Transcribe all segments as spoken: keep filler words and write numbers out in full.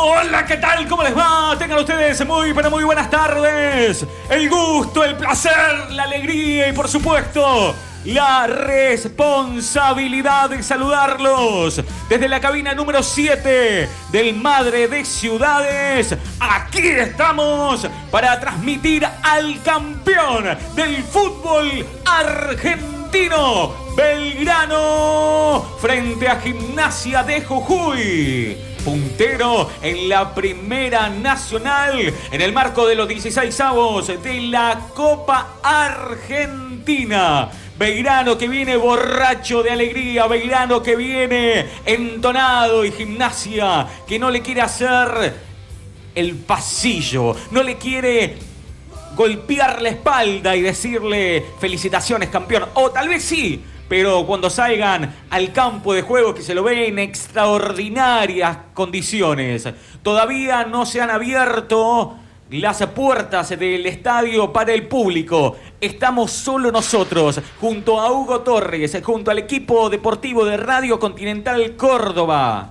Hola, ¿qué tal? ¿Cómo les va? Tengan ustedes muy, pero muy buenas tardes. El gusto, el placer, la alegría y, por supuesto, la responsabilidad de saludarlos desde la cabina número siete del Madre de Ciudades. Aquí estamos para transmitir al campeón del fútbol argentino, Belgrano, frente a Gimnasia de Jujuy. Puntero en la Primera Nacional en el marco de los dieciseisavos de la Copa Argentina. Belgrano que viene borracho de alegría, Belgrano que viene entonado, y Gimnasia que no le quiere hacer el pasillo, no le quiere golpear la espalda y decirle felicitaciones, campeón, o tal vez sí, pero cuando salgan al campo de juego, que se lo ve en extraordinarias condiciones. Todavía no se han abierto las puertas del estadio para el público. Estamos solo nosotros, junto a Hugo Torres, junto al equipo deportivo de Radio Continental Córdoba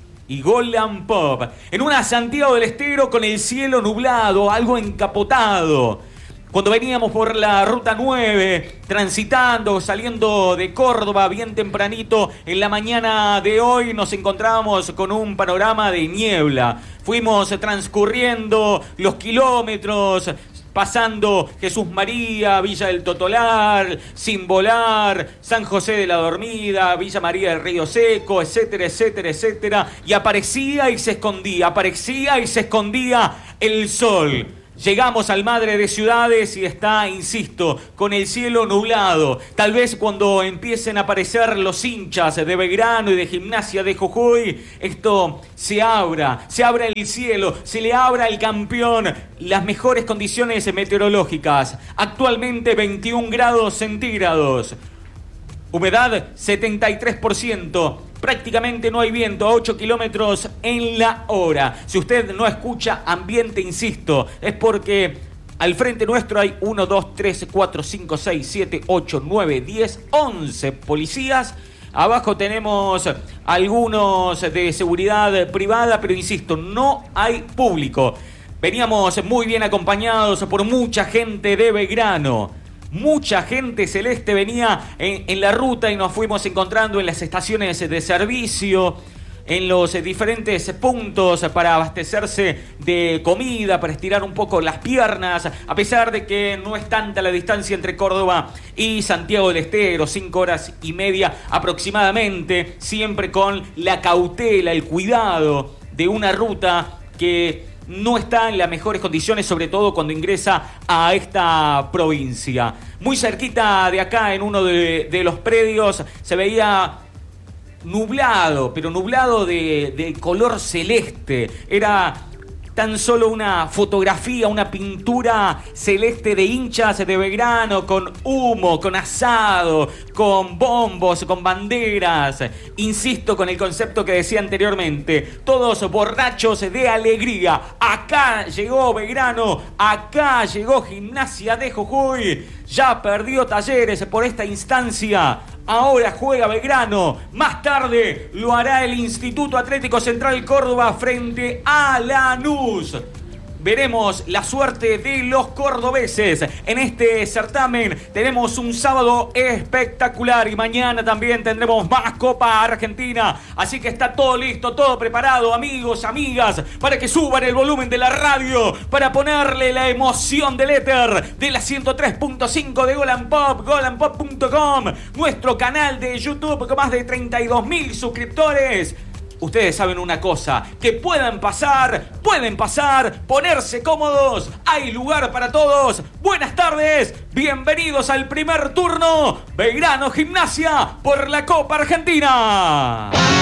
y Golan Pop, en una Santiago del Estero con el cielo nublado, algo encapotado. Cuando veníamos por la ruta nueve, transitando, saliendo de Córdoba bien tempranito en la mañana de hoy, nos encontrábamos con un panorama de niebla. Fuimos transcurriendo los kilómetros, pasando Jesús María, Villa del Totolar, Sin Volar, San José de la Dormida, Villa María del Río Seco, etcétera, etcétera, etcétera. Y aparecía y se escondía, aparecía y se escondía el sol. Llegamos al Madre de Ciudades y está, insisto, con el cielo nublado. Tal vez cuando empiecen a aparecer los hinchas de Belgrano y de Gimnasia de Jujuy, esto se abra, se abra el cielo, se le abra al campeón las mejores condiciones meteorológicas. Actualmente veintiún grados centígrados. Humedad setenta y tres por ciento. Prácticamente no hay viento, a ocho kilómetros en la hora. Si usted no escucha ambiente, insisto, es porque al frente nuestro hay uno, dos, tres, cuatro, cinco, seis, siete, ocho, nueve, diez, once policías. Abajo tenemos algunos de seguridad privada, pero insisto, no hay público. Veníamos muy bien acompañados por mucha gente de Belgrano. Mucha gente celeste venía en, en la ruta y nos fuimos encontrando en las estaciones de servicio, en los diferentes puntos para abastecerse de comida, para estirar un poco las piernas, a pesar de que no es tanta la distancia entre Córdoba y Santiago del Estero, cinco horas y media aproximadamente, siempre con la cautela, el cuidado de una ruta que no está en las mejores condiciones, sobre todo cuando ingresa a esta provincia. Muy cerquita de acá, en uno de, de los predios, se veía nublado, pero nublado de, de color celeste. Era tan solo una fotografía, una pintura celeste de hinchas de Belgrano, con humo, con asado, con bombos, con banderas. Insisto con el concepto que decía anteriormente, todos borrachos de alegría. Acá llegó Belgrano, acá llegó Gimnasia de Jujuy. Ya perdió Talleres por esta instancia. Ahora juega Belgrano. Más tarde lo hará el Instituto Atlético Central Córdoba frente a Lanús. Veremos la suerte de los cordobeses en este certamen. Tenemos un sábado espectacular y mañana también tendremos más Copa Argentina. Así que está todo listo, todo preparado, amigos, amigas, para que suban el volumen de la radio, para ponerle la emoción del éter de la ciento tres punto cinco de Golan Pop, golan pop punto com, nuestro canal de YouTube con más de treinta y dos mil suscriptores. Ustedes saben una cosa, que puedan pasar, pueden pasar, ponerse cómodos, hay lugar para todos. Buenas tardes, bienvenidos al primer turno, Belgrano Gimnasia por la Copa Argentina.